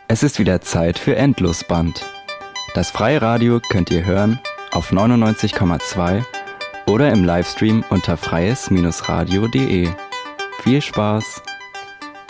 Es ist wieder Zeit für Endlosband. Das Freiradio könnt ihr hören auf 99,2 oder im Livestream unter freies-radio.de. Viel Spaß!